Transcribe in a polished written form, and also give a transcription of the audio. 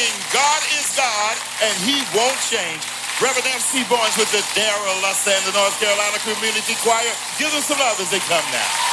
sing God is God and He won't change. Reverend M.C. Barnes with the Darrell Luster and the North Carolina Community Choir. Give them some others. They come now.